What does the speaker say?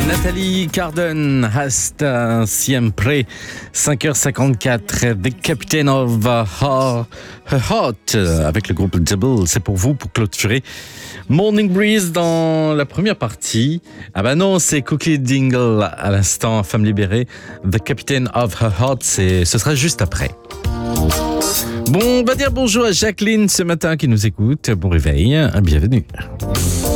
Nathalie Carden, hasta siempre, 5h54, The Captain of Her Heart, avec le groupe Double, c'est pour vous, pour clôturer Morning Breeze dans la première partie. Ah bah non, c'est Cookie Dingle à l'instant, Femme libérée, The Captain of Her Heart, ce sera juste après. Bon, on va dire bonjour à Jacqueline ce matin qui nous écoute, bon réveil, bienvenue.